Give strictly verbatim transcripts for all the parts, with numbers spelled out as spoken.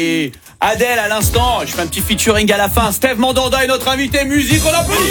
Et Adèle à l'instant, je fais un petit featuring à la fin. Steve Mandanda est notre invité musique, on applaudit.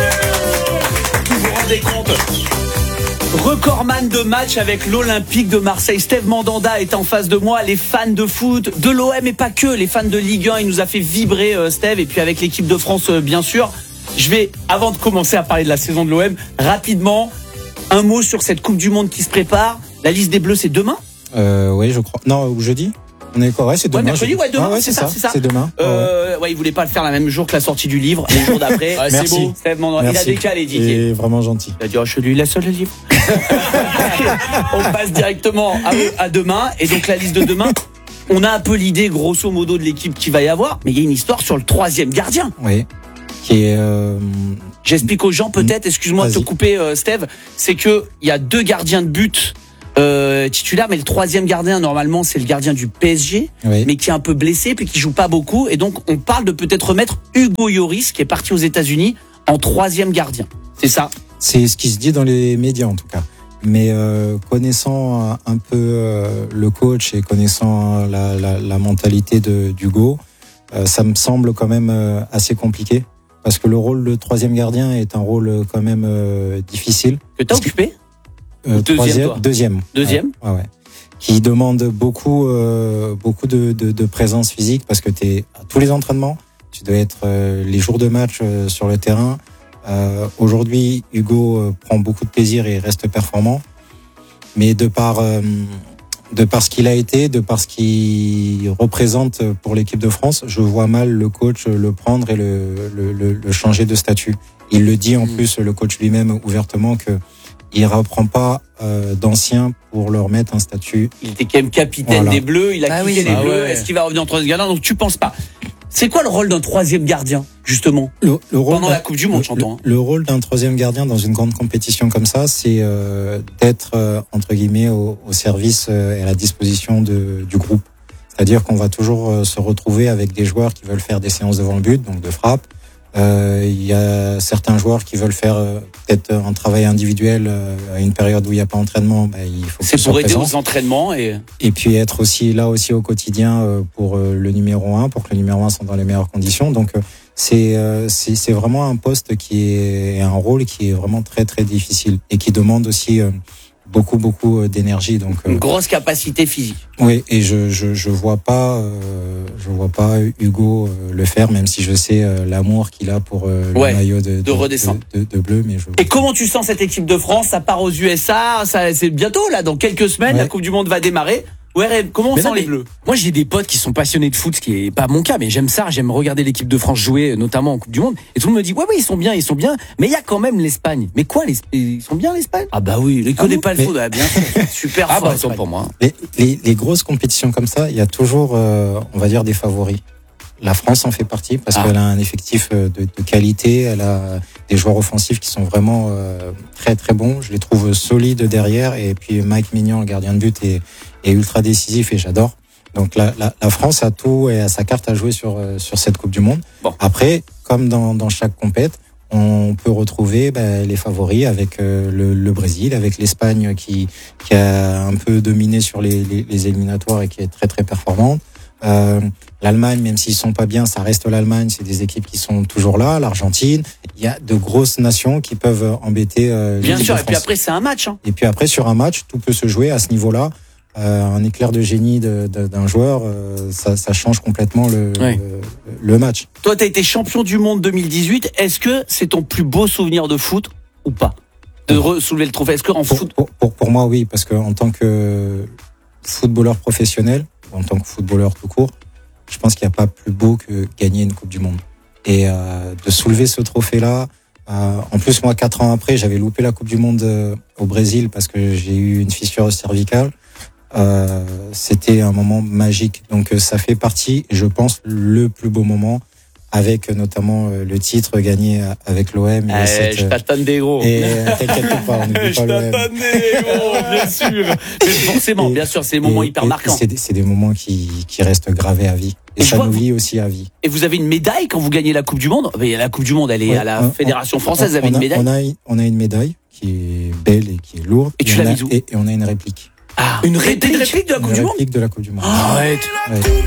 Vous vous rendez compte ? Recordman de match avec l'Olympique de Marseille. Steve Mandanda est en face de moi. Les fans de foot, de l'O M et pas que, les fans de Ligue un, il nous a fait vibrer euh, Steve. Et puis avec l'équipe de France, euh, bien sûr. Je vais, avant de commencer à parler de la saison de l'O M, rapidement, un mot sur cette Coupe du Monde qui se prépare. La liste des Bleus, c'est demain ? euh, Oui, je crois. Non, ou jeudi ? On est quoi ? Ouais, c'est demain. Ouais, mercredi, ouais, demain, ah, ouais, c'est, c'est ça, ça, c'est ça. C'est demain. Euh, ouais. ouais, il voulait pas le faire le même jour que la sortie du livre, les jours d'après. Ouais, c'est beau. Steve Mandanda, il a décalé, Didier. Il est vraiment gentil. Il a dit, oh, je lui laisse le livre. On passe directement à, à demain. Et donc, la liste de demain, on a un peu l'idée, grosso modo, de l'équipe qu'il va y avoir. Mais il y a une histoire sur le troisième gardien. Oui. Qui est, euh... J'explique aux gens, peut-être, excuse-moi Vas-y. de te couper, euh, Steve. C'est que il y a deux gardiens de but Euh, titulaire, mais le troisième gardien normalement c'est le gardien du P S G, oui. mais qui est un peu blessé puis qui joue pas beaucoup, et donc on parle de peut-être remettre Hugo Lloris qui est parti aux États-Unis en troisième gardien. C'est ça ? C'est ce qui se dit dans les médias en tout cas. Mais euh, connaissant un peu euh, le coach et connaissant la, la, la mentalité de d'Hugo, euh, ça me semble quand même euh, assez compliqué parce que le rôle de troisième gardien est un rôle quand même euh, difficile. Que t'as occupé ? Euh, deuxième, troisième, toi. deuxième, deuxième, ouais, ouais, ouais. Qui demande beaucoup, euh, beaucoup de, de, de présence physique parce que t'es à tous les entraînements, tu dois être euh, les jours de match euh, sur le terrain. Euh, aujourd'hui, Hugo euh, prend beaucoup de plaisir et reste performant, mais de par, euh, de par ce qu'il a été, de par ce qu'il représente pour l'équipe de France, je vois mal le coach le prendre et le, le, le, le changer de statut. Il le dit en mmh. plus, le coach lui-même ouvertement que il reprend pas euh, d'anciens pour leur mettre un statut. Il était quand même capitaine voilà. des Bleus, il a ah quitté oui. les ah Bleus. Ouais. Est-ce qu'il va revenir en troisième gardien ? Donc tu penses pas. C'est quoi le rôle d'un troisième gardien, justement, le, le rôle pendant la Coupe du Monde, j'entends. Le, le rôle d'un troisième gardien dans une grande compétition comme ça, c'est euh, d'être euh, entre guillemets au, au service euh, et à la disposition de, du groupe. C'est-à-dire qu'on va toujours euh, se retrouver avec des joueurs qui veulent faire des séances devant le but, donc de frappe. Euh, il y a certains joueurs qui veulent faire euh, peut-être un travail individuel euh, à une période où il n'y a pas d'entraînement. Bah, il faut c'est pour aider aux entraînements et et puis être aussi là aussi au quotidien euh, pour euh, le numéro un, pour que le numéro un soit dans les meilleures conditions. Donc euh, c'est euh, c'est c'est vraiment un poste qui est un rôle qui est vraiment très très difficile et qui demande aussi euh, beaucoup beaucoup d'énergie. Donc euh, une grosse capacité physique. Oui, et je je je vois pas euh, je vois pas Hugo euh, le faire, même si je sais euh, l'amour qu'il a pour euh, le ouais, maillot de de, de redescendre de, de, de bleu. Mais je... Et comment tu sens cette équipe de France ? Ça part aux U S A, ça c'est bientôt là, dans quelques semaines, ouais. La Coupe du Monde va démarrer. Ouais, comment on sent les Bleus ? Moi, j'ai des potes qui sont passionnés de foot, ce qui est pas mon cas, mais j'aime ça, j'aime regarder l'équipe de France jouer, notamment en Coupe du Monde. Et tout le monde me dit, ouais, ouais, ils sont bien, ils sont bien, mais il y a quand même l'Espagne. Mais quoi, les... ils sont bien l'Espagne ? Ah bah oui, ils ah connaissent bon pas le mais... foot, ah, bien sûr, super ah fort. bah, ils sont pour moi. Les, les, les grosses compétitions comme ça, il y a toujours, euh, on va dire, des favoris. La France en fait partie parce ah. qu'elle a un effectif de, de qualité, elle a des joueurs offensifs qui sont vraiment euh, très très bons. Je les trouve solides derrière, et puis Mike Maignan, le gardien de but, est, est ultra décisif et j'adore. Donc la, la, la France a tout et a sa carte à jouer sur sur cette Coupe du Monde. Bon. Après, comme dans, dans chaque compète, on peut retrouver ben, les favoris avec euh, le, le Brésil, avec l'Espagne qui qui a un peu dominé sur les, les, les éliminatoires et qui est très très performante. Euh, L'Allemagne, même s'ils sont pas bien, ça reste l'Allemagne. C'est des équipes qui sont toujours là. L'Argentine, il y a de grosses nations qui peuvent embêter. Euh, bien sûr. Et puis après, c'est un match. Hein. Et puis après, sur un match, tout peut se jouer à ce niveau-là. Euh, un éclair de génie de, de, d'un joueur, euh, ça, ça change complètement le, oui. le, le match. Toi, tu as été champion du monde deux mille dix-huit. Est-ce que c'est ton plus beau souvenir de foot ou pas ? De re- soulever le trophée. Est-ce que en pour, foot pour, pour, pour moi, oui, parce que en tant que footballeur professionnel, en tant que footballeur tout court, je pense qu'il n'y a pas plus beau que gagner une Coupe du Monde. Et euh, de soulever ce trophée-là, euh, en plus, moi, quatre ans après, j'avais loupé la Coupe du Monde euh, au Brésil parce que j'ai eu une fissure cervicale. Euh, c'était un moment magique. Donc, euh, ça fait partie, je pense, le plus beau moment, avec notamment euh, le titre gagné avec l'O M. Eh, cette, je t'attends des gros. Et t'inquiète pas, on n'oublie pas l'O M. Je t'attends des gros, bien sûr. Mais forcément, et, bien sûr, c'est des moments et, hyper et, marquants. C'est des, c'est des moments qui, qui restent gravés à vie. Et, et ça nous lie aussi à vie. Et vous avez une médaille quand vous gagnez la Coupe du Monde ? La Coupe du Monde, elle est ouais, à la on, Fédération française. Vous avez une médaille ? On a, on a une médaille qui est belle et qui est lourde. Et, et tu l'as mise où ? Et, et on a une réplique. Ah, une réplique, une réplique de la Coupe du Monde ? Une réplique de la Coupe du Monde. Arrête. Ouais.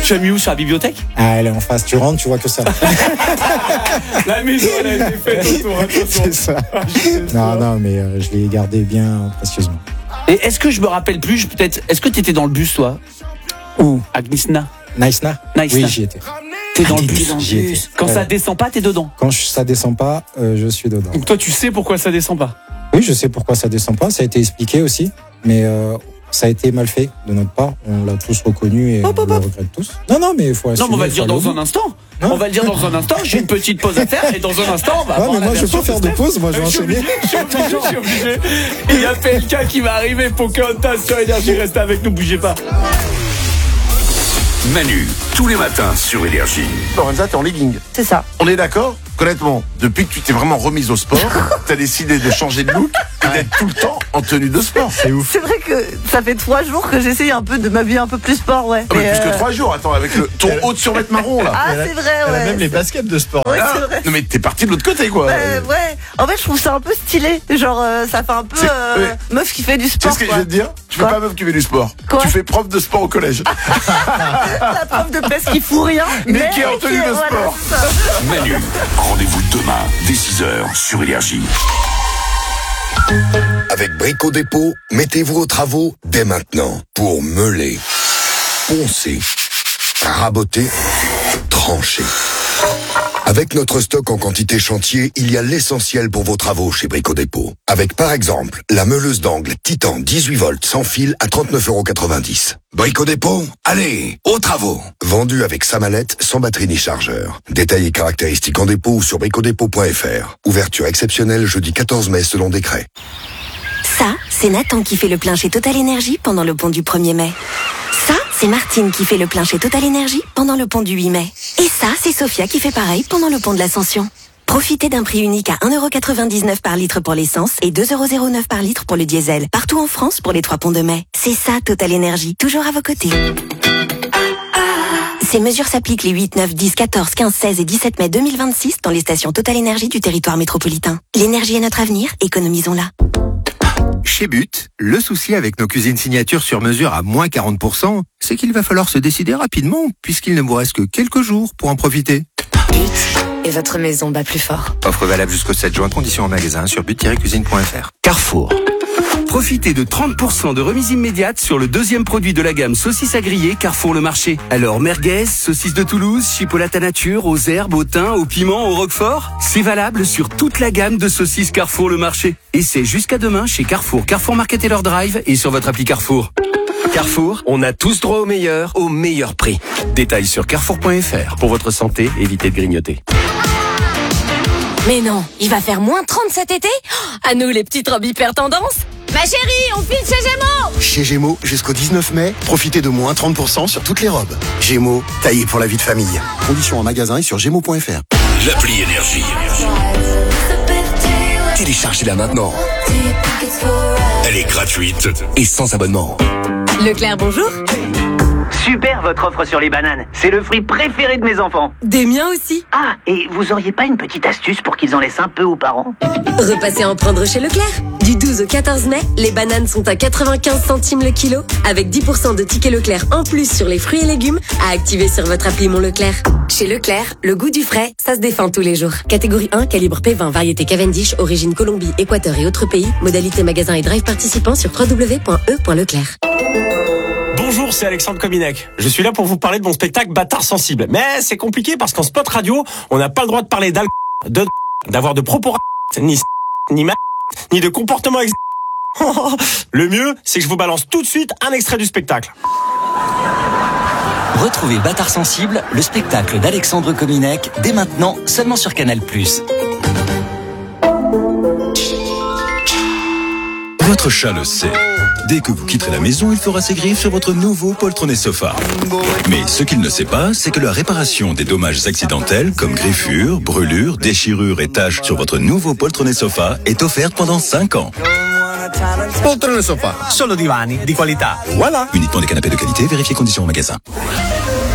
Tu as mis où, sur la bibliothèque? Ah, elle est en face. Tu rentres, tu vois que ça. La maison, elle a été faite autour, attention. C'est ça. Non, non, mais euh, je l'ai gardé bien précieusement. Et est-ce que je me rappelle plus, peut-être, est-ce que t'étais dans le bus, toi? Où? Agnisna? Nice-na? Nice Oui, Na. j'y étais. T'es dans Ah, le t'étais bus. dans le J'y bus. étais. Quand Ouais. ça descend pas, t'es dedans. Quand je- ça descend pas, euh, je suis dedans. Donc toi, tu sais pourquoi ça descend pas. Oui, je sais pourquoi ça descend pas. Ça a été expliqué aussi, mais euh, ça a été mal fait de notre part. On l'a tous reconnu et Hop, hop, on le hop. regrette tous. Non, non, mais il faut assumer. Non, mais on va le faut dire aller au dans bout. un instant. Non. On va le dire dans un instant. J'ai une petite pause à faire et dans un instant, on va Ouais, avoir mais la moi, je veux version pas faire de Steph. pause. Moi, je vais Je suis enchaîner. obligé, je suis obligé, je suis obligé. Il y a P L K qui va arriver. Pocahontas sur Énergie. Restez avec nous, bougez pas. Manu, tous les matins sur Énergie. Lorenza, t'es en legging. C'est ça. On est d'accord? Honnêtement, depuis que tu t'es vraiment remise au sport, t'as décidé de changer de look et d'être tout le temps en tenue de sport. C'est ouf. C'est vrai que ça fait trois jours que j'essaye un peu de m'habiller un peu plus sport, ouais. Ah, mais Mais, plus euh, que trois jours, attends, avec le, ton haut de survêt marron, là. Ah, c'est vrai, Elle a ouais. même les baskets de sport. Ouais, Ah, c'est vrai. non, mais t'es parti de l'autre côté, quoi. Ouais, ouais. En fait, je trouve ça un peu stylé. Genre, euh, ça fait un peu C'est- euh, ouais. meuf qui fait du Tu sais sport, ce que je quoi. vais te dire? Tu fais Quoi pas meuf qui fait du sport. Quoi Tu fais prof de sport au collège. La prof de pèse qui fout rien, Mais qui est en tenue de voilà, sport. c'est ça. Manu, rendez-vous demain dès six heures sur Énergie. Avec Brico Dépôt, mettez-vous aux travaux dès maintenant pour meuler, poncer, raboter, trancher. Avec notre stock en quantité chantier, il y a l'essentiel pour vos travaux chez Brico Dépôt. Avec par exemple la meuleuse d'angle Titan dix-huit volts sans fil à trente-neuf euros quatre-vingt-dix. Brico Dépôt, allez, aux travaux. Vendu avec sa mallette, sans batterie ni chargeur. Détails et caractéristiques en dépôt ou sur bricodépôt point f r. Ouverture exceptionnelle jeudi quatorze mai selon décret. Ça, c'est Nathan qui fait le plein chez Total Énergie pendant le pont du premier mai. Ça, c'est Martine qui fait le plein chez Total Énergie pendant le pont du huit mai. Et ça, c'est Sophia qui fait pareil pendant le pont de l'Ascension. Profitez d'un prix unique à un euro quatre-vingt-dix-neuf par litre pour l'essence et deux euros zéro neuf par litre pour le diesel. Partout en France pour les trois ponts de mai. C'est ça, Total Énergie, toujours à vos côtés. Ces mesures s'appliquent les huit, neuf, dix, quatorze, quinze, seize et dix-sept mai deux mille vingt-six dans les stations Total Énergie du territoire métropolitain. L'énergie est notre avenir, économisons-la. Chez But, le souci avec nos cuisines signatures sur mesure à moins quarante pour cent, c'est qu'il va falloir se décider rapidement puisqu'il ne vous reste que quelques jours pour en profiter. But, et votre maison bat plus fort. Offre valable jusqu'au sept juin, conditions en magasin sur but tiret cuisine point f r. Carrefour. Profitez de trente pour cent de remise immédiate sur le deuxième produit de la gamme saucisses à griller Carrefour le Marché. Alors merguez, saucisses de Toulouse, chipolata nature, aux herbes, au thym, au piment, au roquefort. C'est valable sur toute la gamme de saucisses Carrefour le Marché. Et c'est jusqu'à demain chez Carrefour, Carrefour Market et leur drive et sur votre appli Carrefour. Carrefour, on a tous droit au meilleur, au meilleur prix. Détails sur carrefour point f r. Pour votre santé, évitez de grignoter. Mais non, il va faire moins trente cet été? À nous les petites robes hyper tendance. Ma chérie, on file chez Gémeaux. Chez Gémeaux, jusqu'au dix-neuf mai, profitez de moins trente pour cent sur toutes les robes. Gémeaux, taillé pour la vie de famille. Conditions en magasin et sur gémeaux point f r. L'appli Énergie. Téléchargez-la maintenant. Elle est gratuite. Et sans abonnement. Leclerc, bonjour. Super votre offre sur les bananes. C'est le fruit préféré de mes enfants. Des miens aussi. Ah, et vous auriez pas une petite astuce pour qu'ils en laissent un peu aux parents? Repassez en prendre chez Leclerc. Du douze au quatorze mai, les bananes sont à quatre-vingt-quinze centimes le kilo, avec dix pour cent de tickets Leclerc en plus sur les fruits et légumes à activer sur votre appli Mon Leclerc. Chez Leclerc, le goût du frais, ça se défend tous les jours. Catégorie un, calibre P vingt, variété Cavendish, origine Colombie, Équateur et autres pays. Modalité magasin et drive participant sur w w w point e point leclerc. Bonjour, c'est Alexandre Kominec. Je suis là pour vous parler de mon spectacle Bâtard sensible. Mais c'est compliqué parce qu'en spot radio, on n'a pas le droit de parler d'alcool, de d'avoir de propos ni ni ma ni de comportement ex... Le mieux, c'est que je vous balance tout de suite un extrait du spectacle. Retrouvez Bâtard sensible, le spectacle d'Alexandre Kominec, dès maintenant, seulement sur Canal plus. Votre chat le sait. Dès que vous quitterez la maison, il fera ses griffes sur votre nouveau poltronné sofa. Mais ce qu'il ne sait pas, c'est que la réparation des dommages accidentels, comme griffures, brûlures, déchirures et taches sur votre nouveau poltronné sofa, est offerte pendant cinq ans. Poltrone sofa, solo divani di qualità. Voilà. Uniquement des canapés de qualité, vérifiez conditions au magasin.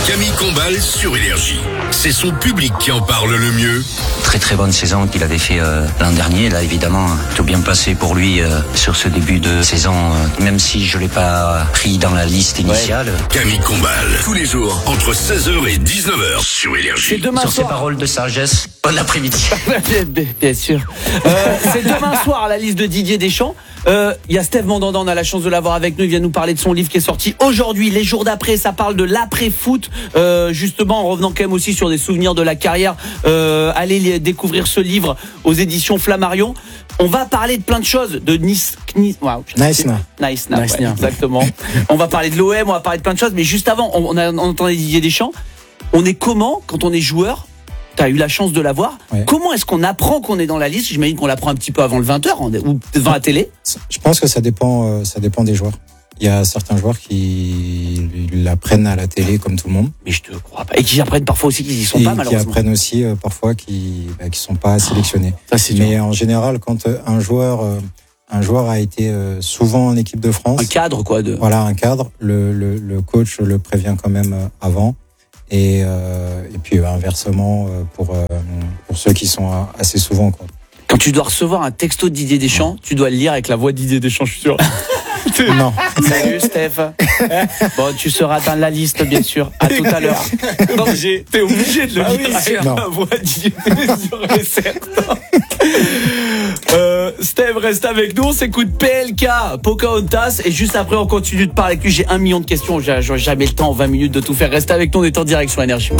Camille Combal sur Énergie. C'est son public qui en parle le mieux. Très très bonne saison qu'il avait fait euh, l'an dernier. Là, évidemment, tout bien passé pour lui euh, sur ce début de saison, euh, même si je l'ai pas pris dans la liste initiale. Ouais. Camille Combal, tous les jours, entre seize heures et dix-neuf heures sur Énergie. C'est demain sur soir. Ces paroles de sagesse, bon après-midi. Bien sûr. Euh, c'est demain soir la liste de Didier Deschamps. Il euh, y a Steve Mandanda, on a la chance de l'avoir avec nous. Il vient nous parler de son livre qui est sorti aujourd'hui. Les jours d'après, ça parle de l'après-foot. Euh, justement, en revenant quand même aussi sur des souvenirs de la carrière. Euh, allez découvrir ce livre aux éditions Flammarion. On va parler de plein de choses, de Nice, Nice, wow, nice, no. nice, no, nice ouais, exactement. On va parler de l'O M, on va parler de plein de choses. Mais juste avant, on, a, on entendait Didier Deschamps. On est comment quand on est joueur? T'as eu la chance de l'avoir. Ouais. Comment est-ce qu'on apprend qu'on est dans la liste? J'imagine qu'on l'apprend un petit peu avant le vingt heures ou devant la télé. Je pense que ça dépend, ça dépend des joueurs. Il y a certains joueurs qui l'apprennent à la télé comme tout le monde. Mais je te crois pas. Et qui apprennent parfois aussi qu'ils y sont et pas, malheureusement. Qui apprennent aussi euh, parfois qui bah, qui sont pas sélectionnés. Ça, c'est Mais dur. En général, quand un joueur euh, un joueur a été euh, souvent en équipe de France, un cadre quoi de. Voilà, un cadre. Le le, le coach le prévient quand même euh, avant. Et, euh, et puis inversement euh, pour euh, pour ceux qui sont assez souvent quoi. Quand tu dois recevoir un texto de Didier Deschamps, ouais. Tu dois le lire avec la voix de Didier Deschamps, je suis sûr. Non. Salut Steph. Bon, tu seras dans la liste bien sûr. À tout à l'heure. Non, j'ai, t'es obligé de le ah lire oui, avec non. La voix de Didier Deschamps, c'est certain. Euh, Steph reste avec nous, on s'écoute P L K, Pocahontas, et juste après on continue de parler avec lui. J'ai un million de questions, j'ai jamais le temps en vingt minutes de tout faire. Reste avec nous, on est en direct sur Énergie.